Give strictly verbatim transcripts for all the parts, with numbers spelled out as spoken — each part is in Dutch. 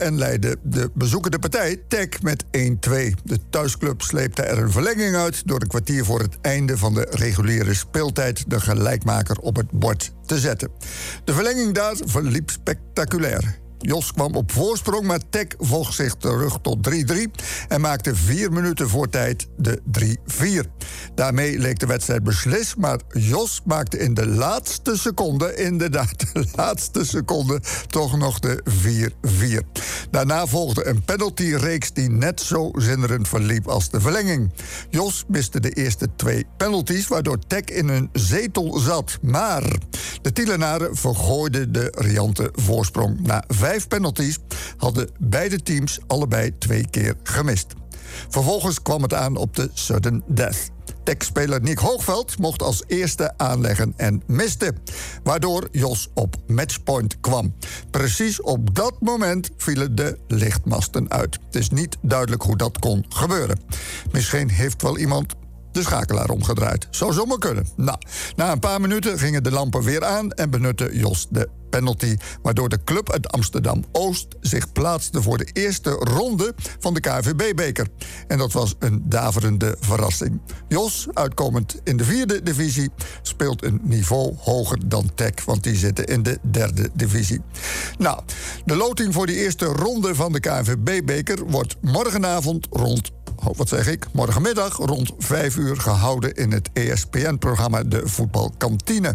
en leidde de bezoekende partij T E C met één twee. De thuisclub sleepte er een verlenging uit door een kwartier voor het einde van de reguliere speeltijd de gelijkmaker op het bord te zetten. De verlenging daar verliep spectaculair. Jos kwam op voorsprong, maar T E C vocht zich terug tot drie drie... en maakte vier minuten voor tijd de drie vier. Daarmee leek de wedstrijd beslist, maar Jos maakte in de laatste seconde... inderdaad, de laatste seconde, toch nog de vier vier. Daarna volgde een penaltyreeks die net zo zinderend verliep als de verlenging. Jos miste de eerste twee penalties, waardoor T E C in een zetel zat. Maar de Tielenaren vergooiden de riante voorsprong na vijf Vijf penalties hadden beide teams allebei twee keer gemist. Vervolgens kwam het aan op de sudden death. T E C-speler Nick Hoogveld mocht als eerste aanleggen en miste, waardoor Jos op matchpoint kwam. Precies op dat moment vielen de lichtmasten uit. Het is niet duidelijk hoe dat kon gebeuren. Misschien heeft wel iemand de schakelaar omgedraaid. Zou zomaar kunnen. Nou, na een paar minuten gingen de lampen weer aan en benutte Jos de penalty, waardoor de club uit Amsterdam-Oost zich plaatste voor de eerste ronde van de K N V B-beker. En dat was een daverende verrassing. Jos, uitkomend in de vierde divisie, speelt een niveau hoger dan T E C, want die zitten in de derde divisie. Nou, de loting voor die eerste ronde van de K N V B-beker wordt morgenavond rond Oh, wat zeg ik? Morgenmiddag rond vijf uur gehouden in het E S P N-programma De Voetbalkantine.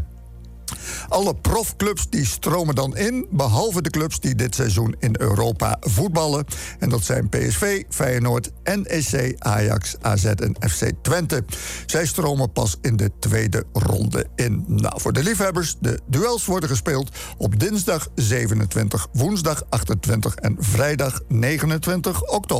Alle profclubs die stromen dan in, behalve de clubs die dit seizoen in Europa voetballen. En dat zijn P S V, Feyenoord, N E C, Ajax, A Z en F C Twente. Zij stromen pas in de tweede ronde in. Nou, voor de liefhebbers, de duels worden gespeeld op dinsdag zevenentwintig, woensdag achtentwintig en vrijdag negenentwintig oktober.